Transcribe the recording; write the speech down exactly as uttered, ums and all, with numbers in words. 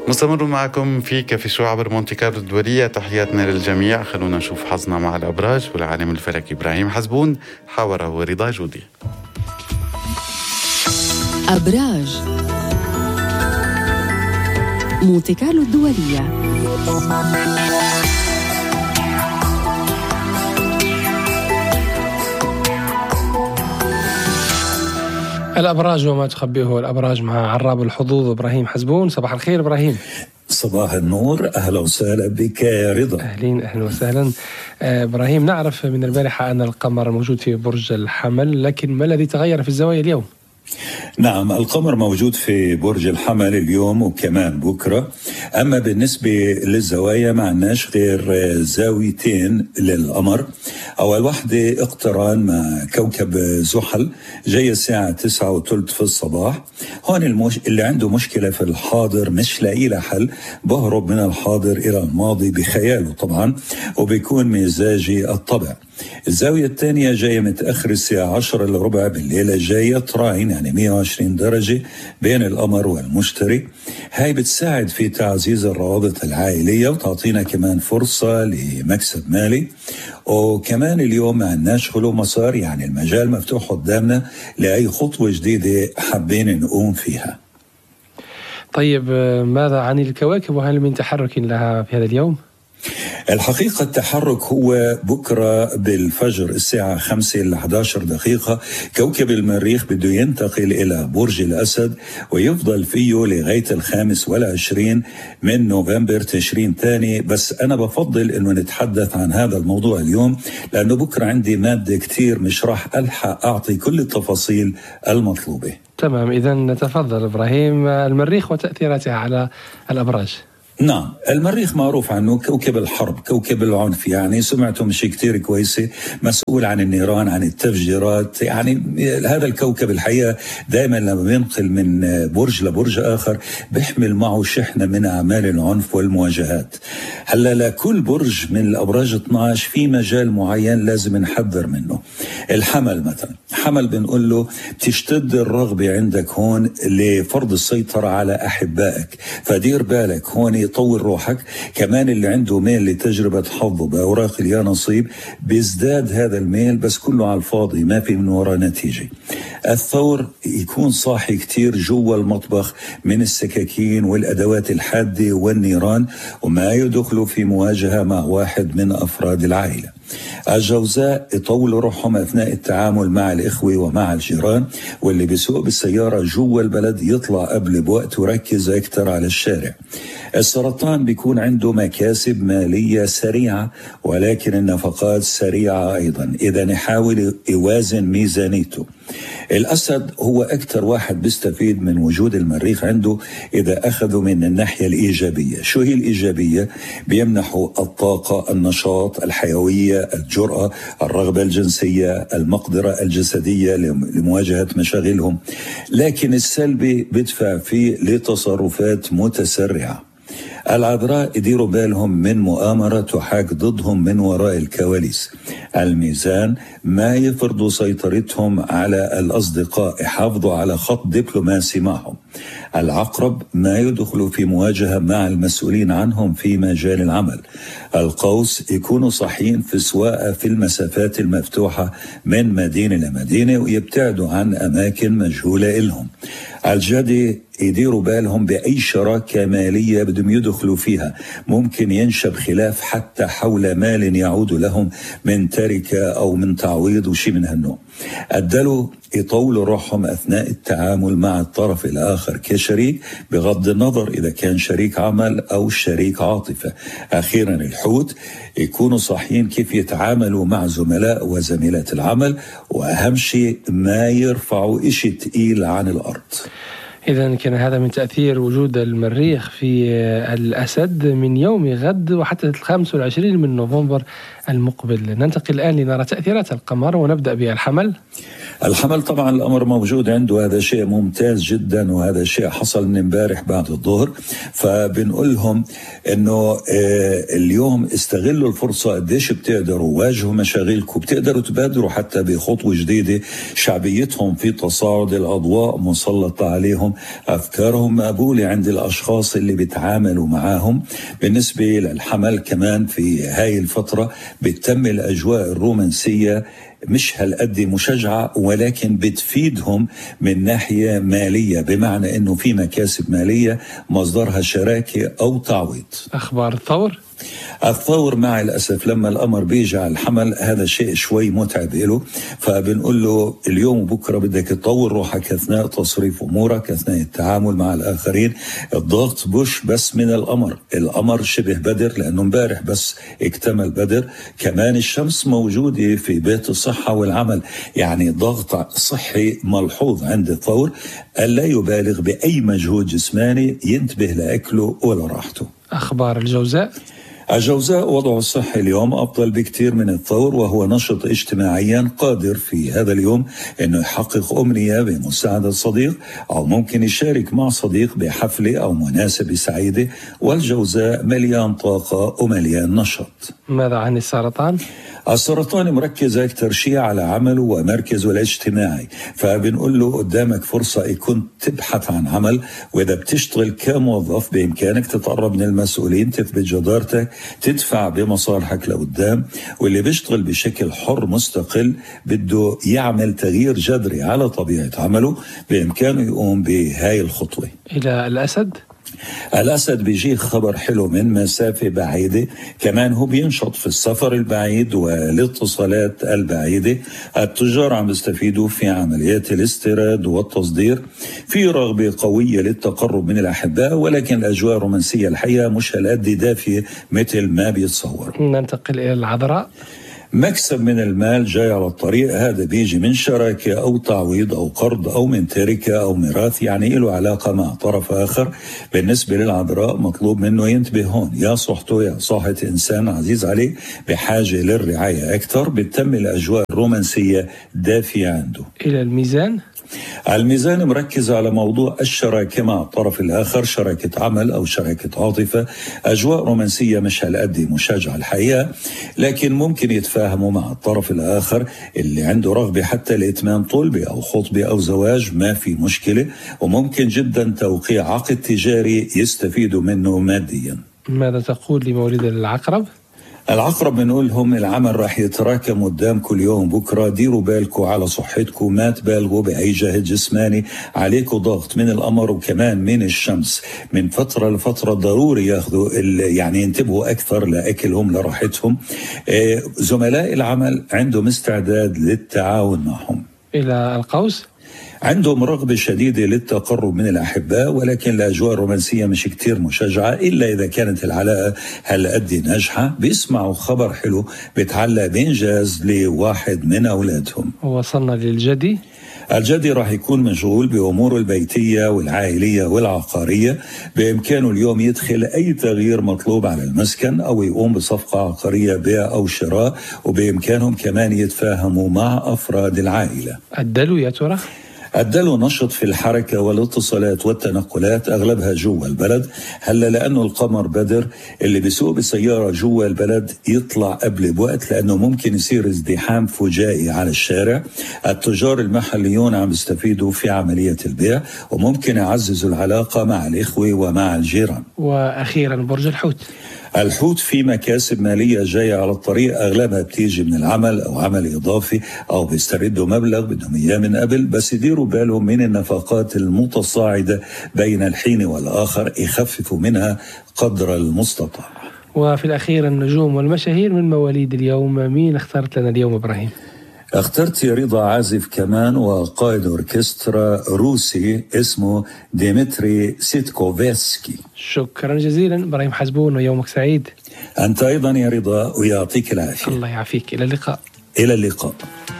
مستمر معكم في كافي شو عبر مونتي كارلو الدولية. تحياتنا للجميع. خلونا نشوف حظنا مع الأبراج. والعالم الفلكي إبراهيم حزبون حاوره ورضا جودي. أبراج مونتي كارلو الدولية. الأبراج وما تخبيه الأبراج مع عراب الحظوظ إبراهيم حزبون. صباح الخير إبراهيم. صباح النور، أهلا وسهلا بك يا رضا. أهلين أهلا وسهلا. آه إبراهيم، نعرف من البارحة أن القمر موجود في برج الحمل، لكن ما الذي تغير في الزوايا اليوم؟ نعم، القمر موجود في برج الحمل اليوم وكمان بكرة. أما بالنسبة للزوايا ما عندناش غير زاويتين للقمر. أول واحدة اقتران مع كوكب زحل جاي الساعة تسعة وثلث في الصباح. هون المش... اللي عنده مشكلة في الحاضر مش لاقي له حل، بهرب من الحاضر إلى الماضي بخياله طبعا، وبيكون مزاجي الطبع. الزاوية الثانية جاية متأخر الساعة عشرة إلا ربع بالليلة، جاية تراين يعني مئة وعشرين درجة بين القمر والمشتري. هاي بتساعد في تعزيز الروابط العائلية وتعطينا كمان فرصة لمكسب مالي. وكمان اليوم ما عندناش خلو مسار، يعني المجال مفتوح قدامنا لأي خطوة جديدة حابين نقوم فيها. طيب، ماذا عن الكواكب وهل من تحرك لها في هذا اليوم؟ الحقيقة التحرك هو بكرة بالفجر الساعة خمسة إلى أحد عشر دقيقة. كوكب المريخ بده ينتقل إلى برج الأسد ويفضل فيه لغاية الخامس والعشرين من نوفمبر تشرين ثاني. بس أنا بفضل أنه نتحدث عن هذا الموضوع اليوم، لأنه بكرة عندي مادة كتير مش راح ألحق أعطي كل التفاصيل المطلوبة. تمام، إذن نتفضل إبراهيم. المريخ وتأثيراتها على الأبراج. نعم، المريخ معروف عنه كوكب الحرب، كوكب العنف، يعني سمعته مش كتير كويسة، مسؤول عن النيران، عن التفجيرات. يعني هذا الكوكب الحقيقة دائما لما بينقل من برج لبرج آخر بيحمل معه شحنة من أعمال العنف والمواجهات. هلا لكل برج من الأبراج اثني عشر في مجال معين لازم نحذر منه. الحمل مثلا، حمل بنقول له تشتد الرغبة عندك هون لفرض السيطرة على أحبائك، فدير بالك هون، يطور روحك. كمان اللي عنده ميل لتجربة حظه بأوراق اليا نصيب بيزداد هذا الميل، بس كله على الفاضي، ما في من وراء نتيجة. الثور يكون صاحي كتير جوا المطبخ من السكاكين والأدوات الحادة والنيران، وما يدخلوا في مواجهة مع واحد من أفراد العائلة. الجوزاء يطولوا روحهم أثناء التعامل مع الإخوة ومع الجيران، واللي بيسوق بالسيارة جوا البلد يطلع قبل بوقت وركز أكتر على الشارع. السرطان بيكون عنده مكاسب مالية سريعة، ولكن النفقات سريعة أيضا، إذا نحاول يوازن ميزانيته. الأسد هو أكثر واحد بيستفيد من وجود المريخ عنده إذا أخذوا من الناحية الإيجابية. شو هي الإيجابية؟ بيمنحوا الطاقة، النشاط، الحيوية، الجرأة، الرغبة الجنسية، المقدرة الجسدية لمواجهة مشاغلهم. لكن السلبي بدفع فيه لتصرفات متسرعة. العذراء يديروا بالهم من مؤامرة تحاك ضدهم من وراء الكواليس. الميزان ما يفرضوا سيطرتهم على الأصدقاء، يحافظوا على خط دبلوماسي معهم. العقرب ما يدخلوا في مواجهة مع المسؤولين عنهم في مجال العمل. القوس يكونوا صحيين في سواقة في المسافات المفتوحة من مدينة لمدينة ويبتعدوا عن أماكن مجهولة إلهم. الجدي يديروا بالهم بأي شراكة مالية بدهم يدخلوا فيها، ممكن ينشب خلاف حتى حول مال يعود لهم من تركة أو من تعويض وشي من هالنوع. الدلو يطولوا روحهم أثناء التعامل مع الطرف الآخر كشريك، بغض النظر إذا كان شريك عمل أو شريك عاطفة. أخيرا الحوت يكونوا صحيين كيف يتعاملوا مع زملاء وزميلات العمل، وأهم شيء ما يرفعوا إشي تقيل عن الأرض. إذن كان هذا من تأثير وجود المريخ في الأسد من يوم غد وحتى الخامس والعشرين من نوفمبر المقبل. ننتقل الآن لنرى تأثيرات القمر ونبدأ بالحمل. الحمل طبعا الأمر موجود عنده، هذا شيء ممتاز جدا، وهذا شيء حصل من امبارح بعد الظهر. فبنقول لهم انه اليوم استغلوا الفرصة قديش بتقدروا، واجهوا مشاغلكم، بتقدروا تبادروا حتى بخطوة جديدة. شعبيتهم في تصاعد، الأضواء مسلطة عليهم، أفكارهم مقبولة عند الأشخاص اللي بيتعاملوا معاهم. بالنسبة للحمل كمان في هاي الفترة بتتم الأجواء الرومانسية مش هالقد مشجعة، ولكن بتفيدهم من ناحية مالية، بمعنى انه في مكاسب مالية مصدرها شراكة او تعويض. اخبار الثور الثور مع الأسف لما الأمر بيجي على الحمل هذا شيء شوي متعب له، فبنقول له اليوم وبكرة بدك تطور روحك أثناء تصريف أمورك، أثناء التعامل مع الآخرين. الضغط بش بس من القمر، القمر شبه بدر لأنه مبارح بس اكتمل بدر. كمان الشمس موجودة في بيت الصحة والعمل، يعني ضغط صحي ملحوظ عند الثور. ألا يبالغ بأي مجهود جسماني، ينتبه لأكله ولا راحته. أخبار الجوزاء الجوزاء وضعه الصحي اليوم أفضل بكثير من الثور، وهو نشط اجتماعيا، قادر في هذا اليوم أنه يحقق أمنية بمساعدة صديق، أو ممكن يشارك مع صديق بحفلة أو مناسبة سعيدة. والجوزاء مليان طاقة ومليان نشاط. ماذا عن السرطان؟ السرطان مركز أكثر شيء على عمله ومركزه الاجتماعي، فبنقول له قدامك فرصة يكون تبحث عن عمل، وإذا بتشتغل كموظف بإمكانك تتقرب من المسؤولين، تثبت جدارتك، تدفع بمصالحك لقدام. واللي بيشتغل بشكل حر مستقل بده يعمل تغيير جذري على طبيعة عمله، بإمكانه يقوم بهاي الخطوة. إلى الأسد الأسد بيجيه خبر حلو من مسافة بعيدة، كمان هو بينشط في السفر البعيد والاتصالات البعيدة. التجار عم يستفيدوا في عمليات الاستيراد والتصدير، في رغبة قوية للتقرب من الأحباء، ولكن الأجواء الرومانسية الحقيقة مش هالقد دافية مثل ما بيتصور. ننتقل إلى العذراء. مكسب من المال جاي على الطريق، هذا بيجي من شراكة أو تعويض أو قرض أو من تركة أو ميراث، يعني له علاقة مع طرف آخر. بالنسبة للعذراء مطلوب منه ينتبه هون، يا صحته يا صحة إنسان عزيز عليه بحاجة للرعاية أكثر. بتتم الأجواء الرومانسية دافية عنده. إلى الميزان. الميزان مركز على موضوع الشراكة مع الطرف الآخر، شراكة عمل أو شراكة عاطفة. أجواء رومانسية مش هالقد مشجعة الحقيقة، لكن ممكن يتفاهموا مع الطرف الآخر اللي عنده رغبة حتى لإتمام طلبة أو خطبة أو زواج، ما في مشكلة. وممكن جدا توقيع عقد تجاري يستفيدوا منه ماديا. ماذا تقول لمولد العقرب؟ العقرب بنقول لهم العمل راح يتراكم قدام كل يوم بكرة، ديروا بالكم على صحتكم، ما تبالغوا بأي جهد جسماني، عليكم ضغط من القمر وكمان من الشمس. من فترة لفترة ضروري ياخذوا يعني ينتبهوا أكثر لأكلهم لراحتهم. آه زملاء العمل عندهم استعداد للتعاون معهم. إلى القوس. عندهم رغبة شديدة للتقرب من الأحباء، ولكن الأجواء الرومانسية مش كتير مشجعة، إلا إذا كانت العلاقة هالقد ناجحة. بيسمعوا خبر حلو بيتعلق بإنجاز لواحد من أولادهم. وصلنا للجدي. الجدي راح يكون مشغول بأموره البيتية والعائلية والعقارية. بإمكانه اليوم يدخل أي تغيير مطلوب على المسكن، أو يقوم بصفقة عقارية بيع أو شراء. وبإمكانهم كمان يتفاهموا مع أفراد العائلة. الدلو يا ترى؟ الدلو نشط في الحركة والاتصالات والتنقلات، أغلبها جوا البلد. هلا لأنه القمر بدر، اللي بيسوق بسيارة جوا البلد يطلع قبل بوقت، لأنه ممكن يصير ازدحام فجائي على الشارع. التجار المحليون عم يستفيدوا في عملية البيع، وممكن يعززوا العلاقة مع الإخوة ومع الجيران. وأخيرا برج الحوت. الحوت في مكاسب مالية جاية على الطريق، أغلبها بتيجي من العمل أو عمل إضافي، أو بيستردوا مبلغ بدهم إياه من قبل، بس يديروا بالهم من النفقات المتصاعدة بين الحين والآخر، يخففوا منها قدر المستطاع. وفي الأخير النجوم والمشاهير من مواليد اليوم. مين اخترت لنا اليوم إبراهيم؟ اخترت رضا، عازف كمان وقائد أوركسترا روسي اسمه ديمتري سيتكوفسكي. شكرا جزيلا إبراهيم حزبون، ويومك سعيد. أنت أيضا يا رضا، ويعطيك العافية. الله يعافيك. إلى اللقاء. إلى اللقاء.